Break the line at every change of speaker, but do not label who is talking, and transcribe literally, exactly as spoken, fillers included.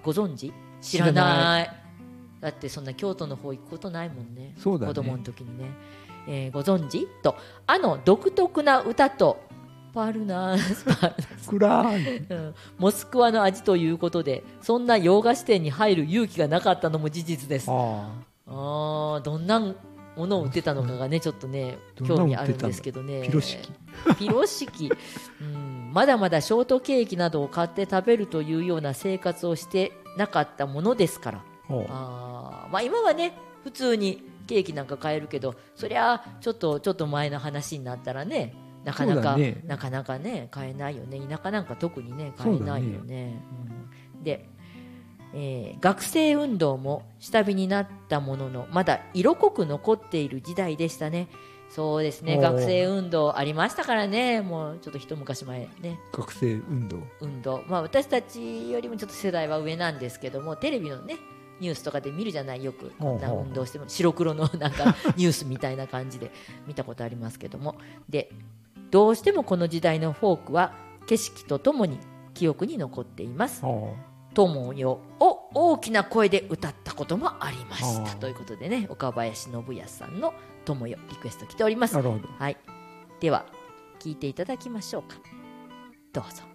ご存知？知らない。だってそんな京都の方行くことないもんね。
そうだね、
子供の時にね、えー、ご存知とあの独特な歌とパルナースパルナス
暗い、うん、
モスクワの味ということで、そんな洋菓子店に入る勇気がなかったのも事実です。ああ、どんなものを売ってたのかがねちょっとね興味あるんですけどね。
ピロシキ
ピロシキ、うん、まだまだショートケーキなどを買って食べるというような生活をしてなかったものですから。あ、まあ、今はね普通にケーキなんか買えるけど、そりゃちょっとちょっと前の話になったらねなかなか、ね、なかなかね買えないよね。田舎なんか特にね買えないよ ね, ね、うん、で、えー、学生運動も下火になったもののまだ色濃く残っている時代でしたね。そうですね、学生運動ありましたからね。もうちょっと一昔前ね、
学生運動
運動、まあ、私たちよりもちょっと世代は上なんですけども、テレビのねニュースとかで見るじゃない、よくこんな運動しても白黒のなんかニュースみたいな感じで見たことありますけども、でどうしてもこの時代のフォークは景色とともに記憶に残っています。友よを大きな声で歌ったこともありましたということでね、岡林信康さんの友よリクエスト来ております。
なるほど、
はい、では聞いていただきましょうか。どうぞ。